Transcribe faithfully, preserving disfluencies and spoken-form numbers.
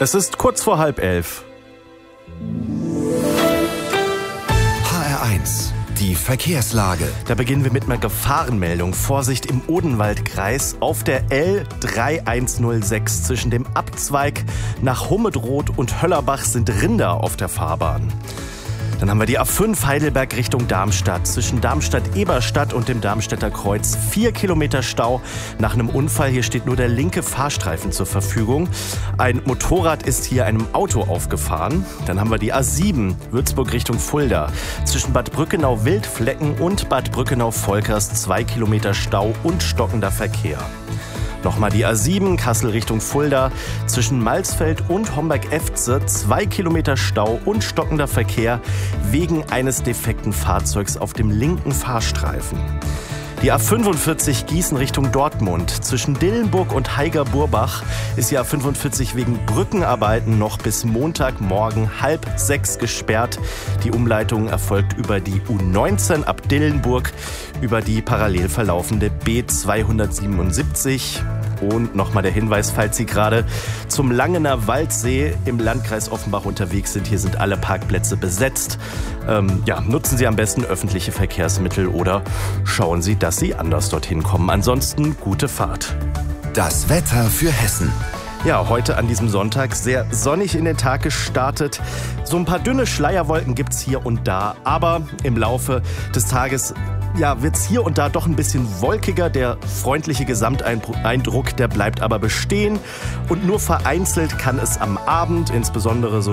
Es ist kurz vor halb elf. H R eins, die Verkehrslage. Da beginnen wir mit einer Gefahrenmeldung. Vorsicht im Odenwaldkreis auf der L drei eins null sechs. Zwischen dem Abzweig nach Hummedroth und Höllerbach sind Rinder auf der Fahrbahn. Dann haben wir die A fünf Heidelberg Richtung Darmstadt. Zwischen Darmstadt-Eberstadt und dem Darmstädter Kreuz vier Kilometer Stau nach einem Unfall. Hier steht nur der linke Fahrstreifen zur Verfügung. Ein Motorrad ist hier einem Auto aufgefahren. Dann haben wir die A sieben Würzburg Richtung Fulda. Zwischen Bad Brückenau-Wildflecken und Bad Brückenau-Volkers zwei Kilometer Stau und stockender Verkehr. Nochmal die A sieben, Kassel Richtung Fulda. Zwischen Malsfeld und Homberg-Efze zwei Kilometer Stau und stockender Verkehr wegen eines defekten Fahrzeugs auf dem linken Fahrstreifen. Die A fünfundvierzig Gießen Richtung Dortmund. Zwischen Dillenburg und Haiger-Burbach ist die A fünfundvierzig wegen Brückenarbeiten noch bis Montagmorgen halb sechs gesperrt. Die Umleitung erfolgt über die U neunzehn ab Dillenburg über die parallel verlaufende B zweihundertsiebenundsiebzig. Und nochmal der Hinweis, falls Sie gerade zum Langener Waldsee im Landkreis Offenbach unterwegs sind, hier sind alle Parkplätze besetzt. Ähm, ja, nutzen Sie am besten öffentliche Verkehrsmittel oder schauen Sie, dass Sie anders dorthin kommen. Ansonsten gute Fahrt. Das Wetter für Hessen. Ja, heute an diesem Sonntag sehr sonnig in den Tag gestartet. So ein paar dünne Schleierwolken gibt's hier und da, aber im Laufe des Tages ja, wird's hier und da doch ein bisschen wolkiger. Der freundliche Gesamteindruck, der bleibt aber bestehen. Und nur vereinzelt kann es am Abend, insbesondere so